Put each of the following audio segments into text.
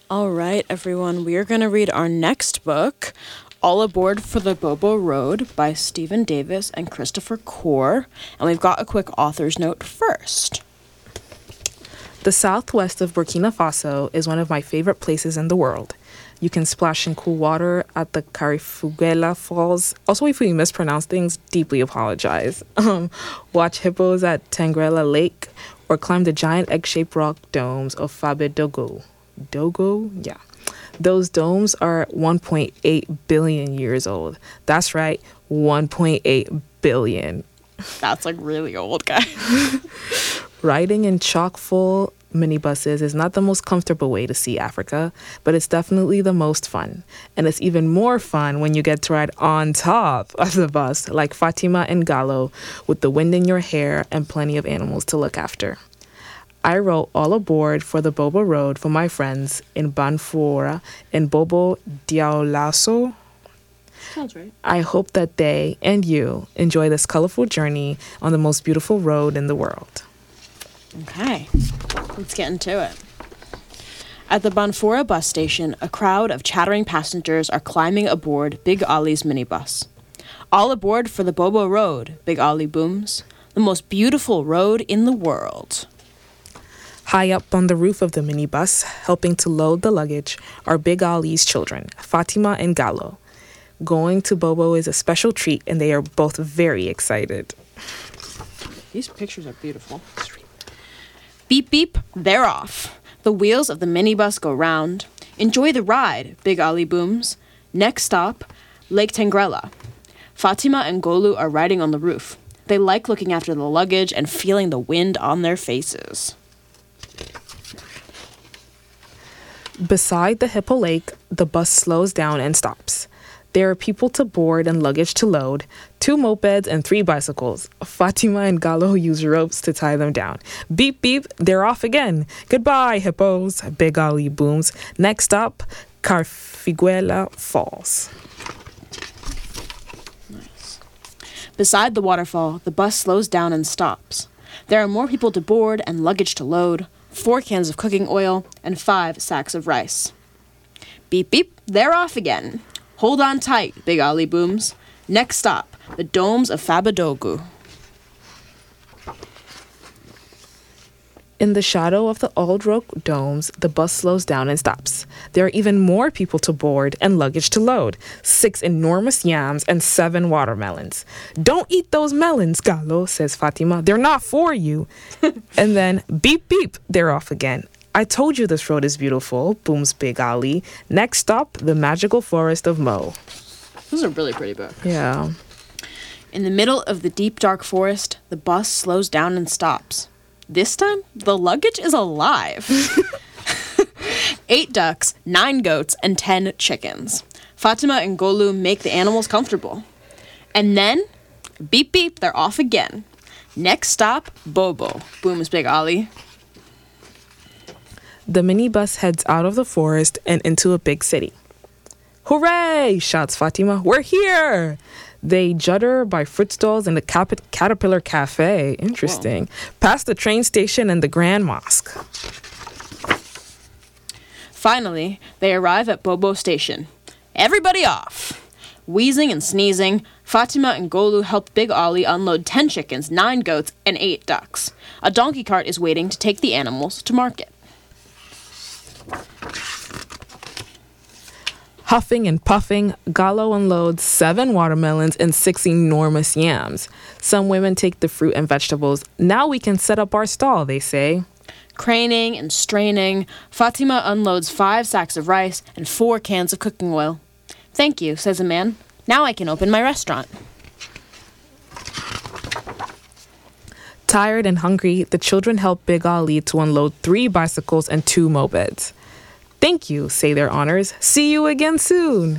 All right, everyone, we are going to read our next book, All Aboard for the Bobo Road by Stephen Davis and Christopher Core. And we've got a quick author's note first. The southwest of Burkina Faso is one of my favorite places in the world. You can splash in cool water at the Carifuguela Falls. Also, if we mispronounce things, deeply apologize. Watch hippos at Tangrela Lake or climb the giant egg-shaped rock domes of Fabedogo. Dogo? Yeah. Those domes are 1.8 billion years old. That's right, 1.8 billion. That's like really old, guy. Riding in chock-full minibuses is not the most comfortable way to see Africa, but it's definitely the most fun. And it's even more fun when you get to ride on top of the bus, like Fatima and Gallo, with the wind in your hair and plenty of animals to look after. I wrote All Aboard for the Bobo Road for my friends in Banfora and Bobo Dioulasso. Sounds right. I hope that they and you enjoy this colorful journey on the most beautiful road in the world. Okay, let's get into it. At the Banfora bus station, a crowd of chattering passengers are climbing aboard Big Ali's minibus. All aboard for the Bobo Road, Big Ali booms. The most beautiful road in the world. High up on the roof of the minibus, helping to load the luggage, are Big Ali's children, Fatima and Gallo. Going to Bobo is a special treat, and they are both very excited. These pictures are beautiful. Beep, beep, they're off. The wheels of the minibus go round. Enjoy the ride, Big Ali booms. Next stop, Lake Tangrela. Fatima and Golu are riding on the roof. They like looking after the luggage and feeling the wind on their faces. Beside the Hippo Lake, the bus slows down and stops. There are people to board and luggage to load, 2 mopeds and 3 bicycles. Fatima and Gallo use ropes to tie them down. Beep, beep, they're off again. Goodbye, hippos, Big Ali booms. Next stop, Carfiguela Falls. Nice. Beside the waterfall, the bus slows down and stops. There are more people to board and luggage to load, 4 cans of cooking oil, and 5 sacks of rice. Beep, beep, they're off again. Hold on tight, Big Ali booms. Next stop, the domes of Fabedogo. In the shadow of the old rock domes, the bus slows down and stops. There are even more people to board and luggage to load. 6 enormous yams and 7 watermelons. Don't eat those melons, Gallo, says Fatima. They're not for you. And then, beep, beep, they're off again. I told you this road is beautiful, booms Big Ali. Next stop, the magical forest of Mo. This is a really pretty book. Yeah. In the middle of the deep, dark forest, the bus slows down and stops. This time, the luggage is alive. 8 ducks, 9 goats, and 10 chickens. Fatima and Golu make the animals comfortable. And then, beep beep, they're off again. Next stop, Bobo, booms Big Ali. The minibus heads out of the forest and into a big city. Hooray! Shouts Fatima. We're here! They judder by fruit stalls and the Caterpillar Cafe. Interesting. Whoa. Past the train station and the Grand Mosque. Finally, they arrive at Bobo Station. Everybody off! Wheezing and sneezing, Fatima and Golu help Big Ali unload 10 chickens, 9 goats, and 8 ducks. A donkey cart is waiting to take the animals to market. Huffing and puffing, Gallo unloads 7 watermelons and 6 enormous yams. Some women take the fruit and vegetables. Now we can set up our stall, they say. Craning and straining, Fatima unloads 5 sacks of rice and 4 cans of cooking oil. Thank you, says a man. Now I can open my restaurant. Tired and hungry, the children help Big Ali to unload 3 bicycles and 2 mopeds. Thank you, say their honors. See you again soon.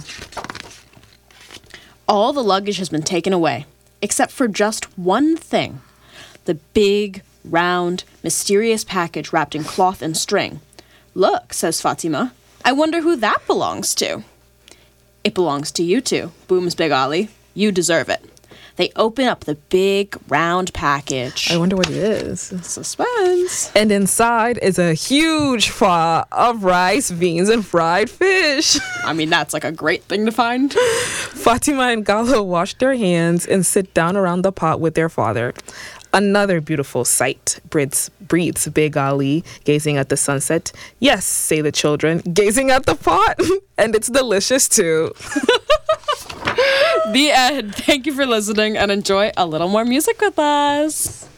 All the luggage has been taken away, except for just one thing. The big, round, mysterious package wrapped in cloth and string. Look, says Fatima. I wonder who that belongs to. It belongs to you two, booms Big Ali. You deserve it. They open up the big round package. I wonder what it is. Suspense. And inside is a huge pot of rice, beans, and fried fish. I mean, that's like a great thing to find. Fatima and Galo wash their hands and sit down around the pot with their father. Another beautiful sight, breathes Big Ali, gazing at the sunset. Yes, say the children, gazing at the pot, and it's delicious too. The end. Thank you for listening and enjoy a little more music with us.